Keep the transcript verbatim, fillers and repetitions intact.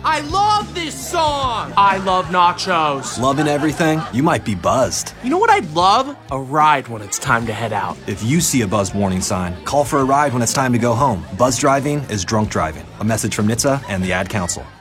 I love this song! I love nachos. Loving everything? You might be buzzed. You know what I'd love? A ride when it's time to head out. If you see a buzzed warning sign, call for a ride when it's time to go home. Buzz driving is drunk driving. A message from N H T S A and the Ad Council.